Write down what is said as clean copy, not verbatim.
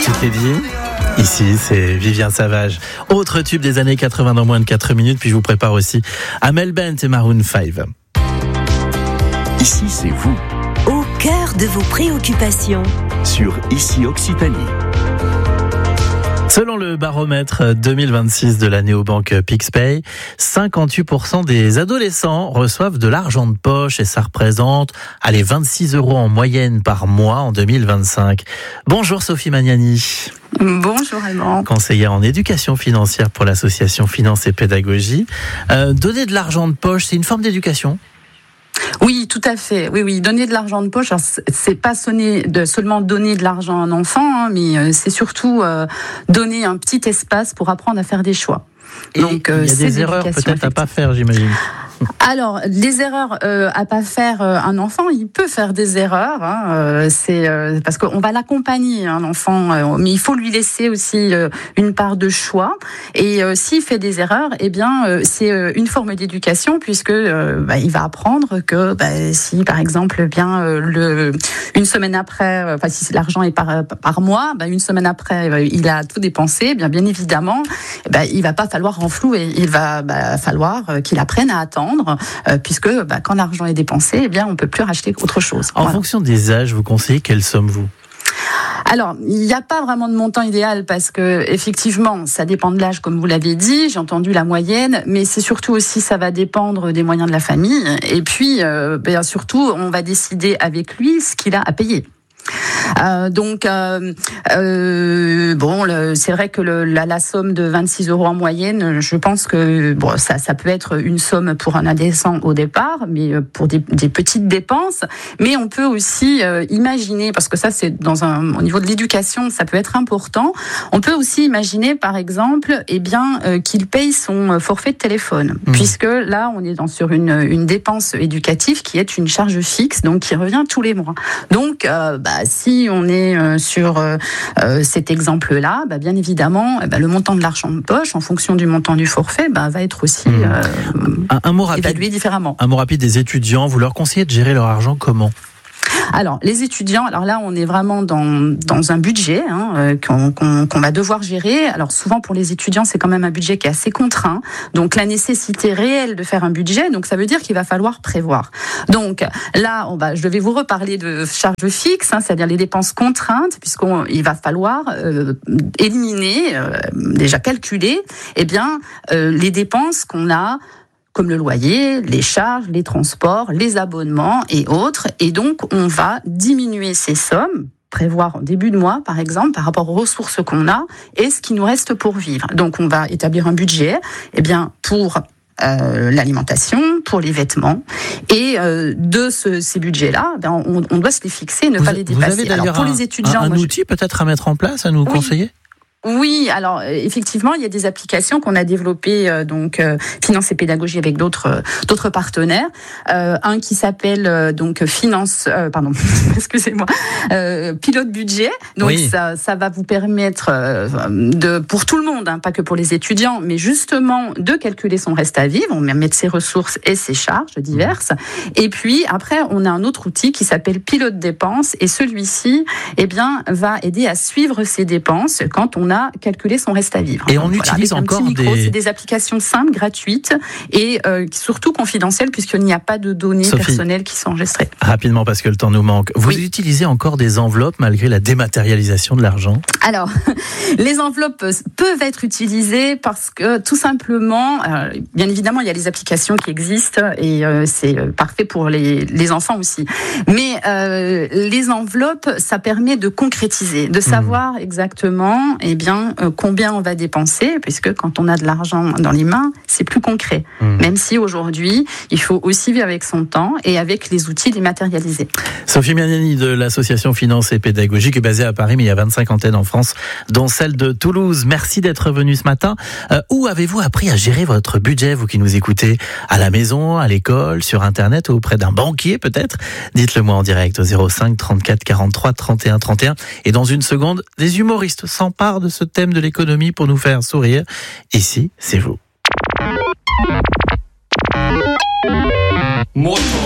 Tout est dit. Ici, c'est Vivien Savage. Autre tube des années 80 dans moins de 4 minutes. Puis je vous prépare aussi Amel Bent et Maroon 5. Ici, c'est vous. Au cœur de vos préoccupations. Sur Ici Occitanie. Selon le baromètre 2026 de la néobanque PixPay, 58% des adolescents reçoivent de l'argent de poche et ça représente 26 € en moyenne par mois en 2025. Bonjour Sophie Magnani. Bonjour Raymond. Conseillère en éducation financière pour l'association Finance et Pédagogie. Donner de l'argent de poche, c'est une forme d'éducation ? Oui, tout à fait. Oui, donner de l'argent de poche, c'est pas seulement donner de l'argent à un enfant, mais c'est surtout donner un petit espace pour apprendre à faire des choix. Et donc, il y a des erreurs peut-être à pas faire, j'imagine. Alors, les erreurs à pas faire, un enfant, il peut faire des erreurs. C'est parce qu'on va l'accompagner, un enfant, mais il faut lui laisser aussi une part de choix. Et s'il fait des erreurs, eh bien, c'est une forme d'éducation puisque il va apprendre que si, par exemple, une semaine après, si l'argent est par mois, une semaine après, il a tout dépensé. Bien évidemment, il va pas falloir renflouer. Il va falloir qu'il apprenne à attendre. Puisque quand l'argent est dépensé, eh bien, on ne peut plus racheter autre chose. En fonction des âges, vous conseillez quelle somme vous ? Alors, il n'y a pas vraiment de montant idéal parce que effectivement, ça dépend de l'âge, comme vous l'avez dit. J'ai entendu la moyenne, mais c'est surtout aussi, ça va dépendre des moyens de la famille. Et puis, surtout, on va décider avec lui ce qu'il a à payer. C'est vrai que la somme de 26 € en moyenne, je pense que ça peut être une somme pour un adolescent au départ, mais pour des petites dépenses. Mais on peut aussi imaginer, parce que ça c'est au niveau de l'éducation, ça peut être important. On peut aussi imaginer, par exemple, qu'il paye son forfait de téléphone, puisque là on est sur une dépense éducative qui est une charge fixe, donc qui revient tous les mois. Donc si on est sur cet exemple-là, bien évidemment, le montant de l'argent de poche, en fonction du montant du forfait, va être aussi évalué différemment. Un mot rapide des étudiants, vous leur conseillez de gérer leur argent comment ? Alors, les étudiants, là, on est vraiment dans un budget qu'on va devoir gérer. Alors, souvent, pour les étudiants, c'est quand même un budget qui est assez contraint. Donc, la nécessité réelle de faire un budget, donc ça veut dire qu'il va falloir prévoir. Donc, là, je vais vous reparler de charges fixes, c'est-à-dire les dépenses contraintes, puisqu'il va falloir éliminer, déjà calculer, les dépenses qu'on a, comme le loyer, les charges, les transports, les abonnements et autres. Et donc, on va diminuer ces sommes, prévoir en début de mois, par exemple, par rapport aux ressources qu'on a et ce qui nous reste pour vivre. Donc, on va établir un budget, pour l'alimentation, pour les vêtements. Et de ces budgets-là, on doit se les fixer et ne pas les dépasser. Vous avez d'ailleurs pour les étudiants, un outil peut-être à mettre en place, à nous conseiller ? Oui, alors effectivement, il y a des applications qu'on a développées, Finance et Pédagogie avec d'autres partenaires. Un qui s'appelle excusez-moi, Pilote Budget. Donc ça va vous permettre pour tout le monde, pas que pour les étudiants, mais justement de calculer son reste à vivre, on va mettre ses ressources et ses charges diverses. Et puis après, on a un autre outil qui s'appelle Pilote Dépenses et celui-ci, va aider à suivre ses dépenses quand on a calculer son reste à vivre. Et on utilise encore c'est des applications simples, gratuites et surtout confidentielles puisqu'il n'y a pas de données personnelles qui sont enregistrées. Rapidement parce que le temps nous manque. Vous utilisez encore des enveloppes malgré la dématérialisation de l'argent ? Alors, les enveloppes peuvent être utilisées parce que tout simplement, bien évidemment, il y a les applications qui existent et c'est parfait pour les enfants aussi. Mais les enveloppes, ça permet de concrétiser, de savoir exactement combien on va dépenser, puisque quand on a de l'argent dans les mains, c'est plus concret. Même si aujourd'hui, il faut aussi vivre avec son temps et avec les outils dématérialisés. Sophie Magnani de l'association Finance et Pédagogie, qui est basée à Paris, mais il y a 25 antennes en France, dont celle de Toulouse. Merci d'être venu ce matin. Où avez-vous appris à gérer votre budget, vous qui nous écoutez, à la maison, à l'école, sur Internet ou auprès d'un banquier peut-être ? Dites-le moi en direct au 05 34 43 31 31. Et dans une seconde, des humoristes s'emparent de ce thème de l'économie pour nous faire sourire. Ici, c'est vous. Moto.